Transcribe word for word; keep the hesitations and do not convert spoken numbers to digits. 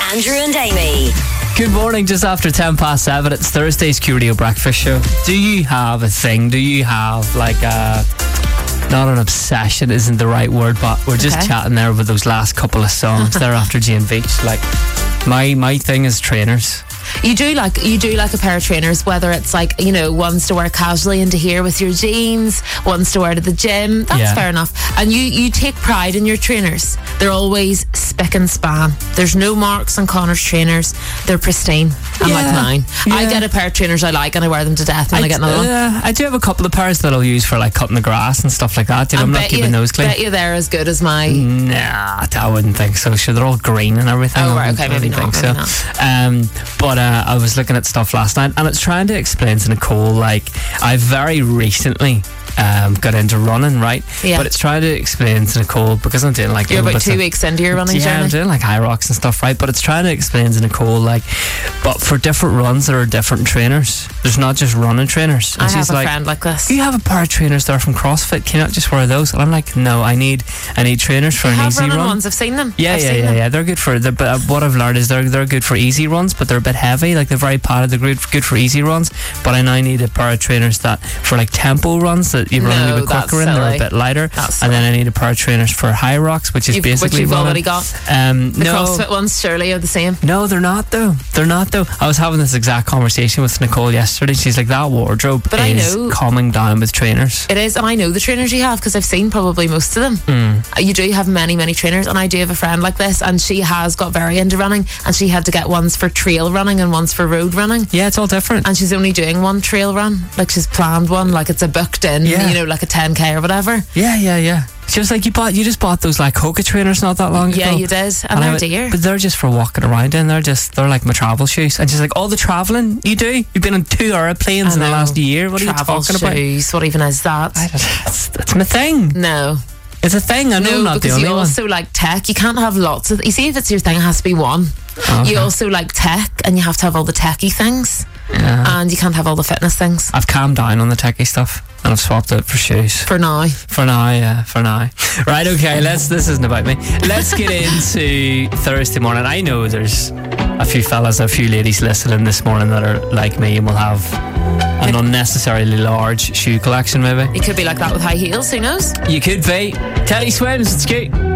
Andrew and Amy. Good morning, just after ten past seven. It's Thursday's Q Radio Breakfast Show. Do you have a thing? Do you have like a... Not an obsession isn't the right word, but we're just Okay. chatting there with those last couple of songs there after G and Beach. Like, my my thing is trainers. You do like you do like a pair of trainers, whether it's like, you know, ones to wear casually into here with your jeans, ones to wear to the gym. That's Yeah. fair enough. And you, you take pride in your trainers. They're always spick and span. There's no marks on Connor's trainers. They're pristine. Unlike Yeah. mine. I Yeah. get a pair of trainers I like and I wear them to death when I, get another one. uh, I do have a couple of pairs that I'll use for like cutting the grass and stuff like that. You know, I I'm not bet keeping you, those clean. bet you they're as good as my... Nah, I wouldn't think so. Sure, they're all green and everything. Oh, I right, wouldn't- okay, maybe wouldn't not, think so. Um, but uh, I was looking at stuff last night, and it's trying to explain to Nicole, like, I very recently um, got into running, right? Yeah. But it's trying to explain to Nicole, because I'm doing like You're little about bits two of- weeks into your running yeah, journey. I'm doing like high rocks and stuff, right? But it's trying to explain to Nicole, like, but for different runs, there are different trainers. There's not just running trainers. And I she's have a like, friend like this. you have a pair of trainers there from CrossFit. Can you not just wear those? And I'm like, no, I need, I need trainers for I an have easy running run. ones. I've seen them. Yeah, I've yeah, seen yeah, them. yeah. They're good for. They're, but uh, what I've learned is they're they're good for easy runs, but they're a bit heavy. Like they're very padded. They're good good for easy runs. But I now need a pair of trainers that for like tempo runs that you run No, a little bit that's quicker in. They're a silly. bit lighter. That's And then I need a pair of trainers for high rocks, which is You've- basically which you've running. already got. Um, The no, CrossFit ones surely are the same. no, they're not though. They're not though. I was having this exact conversation with Nicole yesterday. She's like, that wardrobe But I is know- calming down with trainers. It is, and I know the trainers you have because I've seen probably most of them. Mm. Uh, You do have many, many trainers, and I do have a friend like this, and she has got very into running, and she had to get ones for trail running and ones for road running. Yeah, it's all different. And she's only doing one trail run, like she's planned one, like it's a booked in, Yeah. you know, like a ten K or whatever. Yeah, yeah, yeah. She was like, you bought, you just bought those like Hoka trainers not that long ago. Yeah, you did, and, I they're went, dear. But they're just for walking around in. They're just, they're like my travel shoes. And she's like, all the travelling you do? You've been on two aeroplanes I in the know. last year. What Travel are you talking about? shoes, what even is that? I don't, it's, it's my thing. No. It's a thing. I know I'm No, not the because only you one. also like tech. You can't have lots of. You see, if it's your thing, it has to be one. Okay. You also like tech, and you have to have all the techie things, Yeah. and you can't have all the fitness things I've calmed down on the techie stuff and I've swapped it for shoes. for now. For now, yeah, for now. Right, okay, let's, this isn't about me. Let's get into Thursday morning. I know there's a few fellas, a few ladies listening this morning that are like me and will have an unnecessarily large shoe collection maybe. It could be like that with high heels. Who knows? You could be. Teddy Swims, it's cute.